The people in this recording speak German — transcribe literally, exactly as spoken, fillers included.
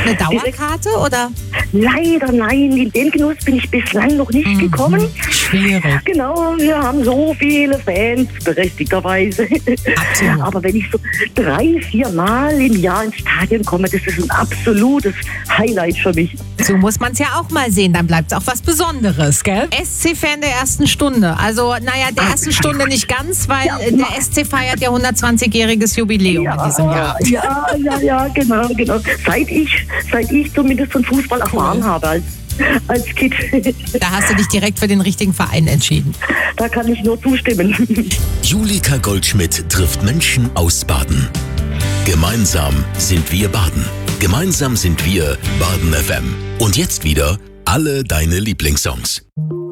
eine Dauerkarte oder? Leider nein, in den Genuss bin ich bislang noch nicht mhm. gekommen. Schwierig. Genau, wir haben so viele Fans, berechtigterweise. Absolut. Aber wenn ich so drei, vier Mal im Jahr ins Stadion komme, das ist ein absolutes Highlight für mich. So muss man es ja auch mal sehen, dann bleibt es auch was Besonderes, gell? S C-Fan der ersten Stunde. Also, naja, der ersten Stunde nicht ganz, weil ja, der S C feiert ja hundertzwanzigjähriges Jubiläum ja, in diesem Jahr. Ja, ja, ja, genau, genau. Seit ich, seit ich zumindest von Fußball erfahren cool. habe als, als Kind. Da hast du dich direkt für den richtigen Verein entschieden. Da kann ich nur zustimmen. Julika Goldschmidt trifft Menschen aus Baden. Gemeinsam sind wir Baden. Gemeinsam sind wir Baden F M. Und jetzt wieder alle deine Lieblingssongs.